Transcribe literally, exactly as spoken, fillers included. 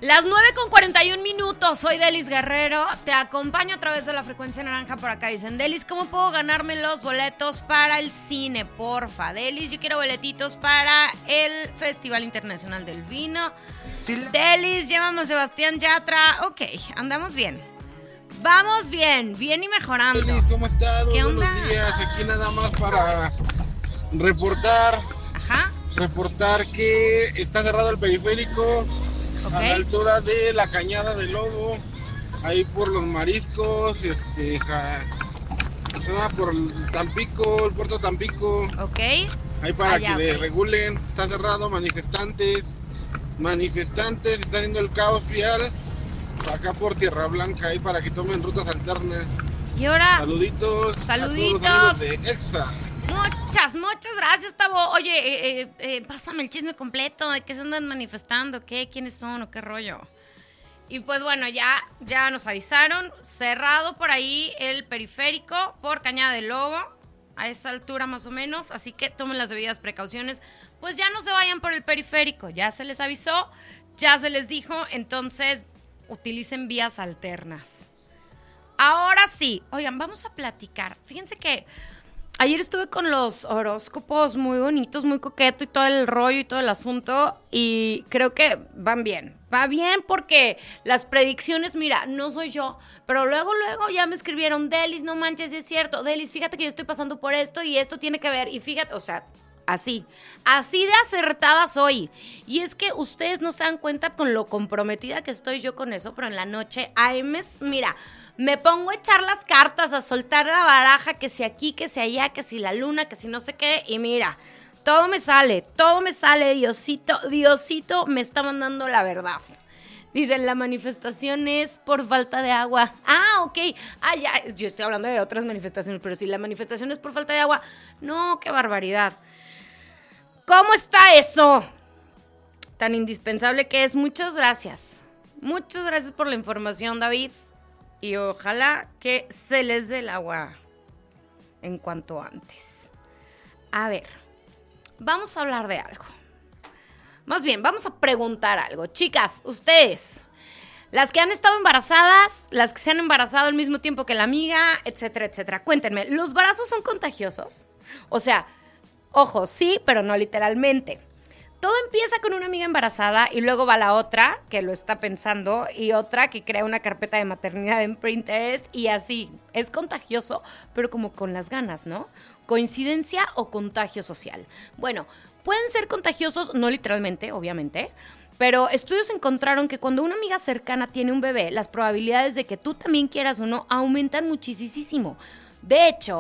Las nueve con cuarenta y un minutos, soy Delis Guerrero, te acompaño a través de la frecuencia naranja. Por acá dicen, Delis, ¿cómo puedo ganarme los boletos para el cine? Porfa, Delis, yo quiero boletitos para el Festival Internacional del Vino. Sí. Delis, llévame a Sebastián Yatra. Ok, andamos bien. Vamos bien, bien y mejorando. Delis, ¿cómo estás? ¿Qué Buenos onda? días, aquí nada más para reportar. Ajá. Reportar que está cerrado el periférico. Okay. A la altura de la Cañada del Lobo, ahí por los mariscos, este, ja, ah, por el Tampico, el puerto Tampico. Ok. Ahí para Allá, que okay. regulen, está cerrado, manifestantes, manifestantes, está haciendo el caos vial, acá por Tierra Blanca, ahí para que tomen rutas alternas. Y ahora, saluditos, saluditos. a todos los amigos de Exa. Muchas, muchas gracias, Tavo. Oye, eh, eh, eh, pásame el chisme completo. ¿De qué se andan manifestando? ¿Qué? ¿Quiénes son? ¿O qué rollo? Y pues bueno, ya, ya nos avisaron. Cerrado por ahí el periférico por Cañada del Lobo. A esta altura más o menos. Así que tomen las debidas precauciones. Pues ya no se vayan por el periférico. Ya se les avisó. Ya se les dijo. Entonces, utilicen vías alternas. Ahora sí. Oigan, vamos a platicar. Fíjense que ayer estuve con los horóscopos muy bonitos, muy coqueto y todo el rollo y todo el asunto, y creo que van bien. Va bien porque las predicciones, mira, no soy yo, pero luego, luego ya me escribieron, Delis, no manches, es cierto, Delis, fíjate que yo estoy pasando por esto y esto tiene que ver, y fíjate, o sea, así, así de acertada soy. Y es que ustedes no se dan cuenta con lo comprometida que estoy yo con eso, pero en la noche, ay, me, mira, me pongo a echar las cartas, a soltar la baraja, que si aquí, que si allá, que si la luna, que si no sé qué, y mira, todo me sale, todo me sale, Diosito, Diosito me está mandando la verdad. Dicen, la manifestación es por falta de agua. Ah, ok. Ah, ya, yo estoy hablando de otras manifestaciones, pero si la manifestación es por falta de agua, no, qué barbaridad. ¿Cómo está eso? Tan indispensable que es. Muchas gracias. Muchas gracias por la información, David. Y ojalá que se les dé el agua en cuanto antes. A ver, vamos a hablar de algo. Más bien, vamos a preguntar algo. Chicas, ustedes, las que han estado embarazadas, las que se han embarazado al mismo tiempo que la amiga, etcétera, etcétera. Cuéntenme, ¿los embarazos son contagiosos? O sea, ojo, sí, pero no literalmente. Todo empieza con una amiga embarazada y luego va la otra que lo está pensando y otra que crea una carpeta de maternidad en Pinterest y así. Es contagioso, pero como con las ganas, ¿no? ¿Coincidencia o contagio social? Bueno, pueden ser contagiosos, no literalmente, obviamente, pero estudios encontraron que cuando una amiga cercana tiene un bebé, las probabilidades de que tú también quieras o no aumentan muchísimo. De hecho,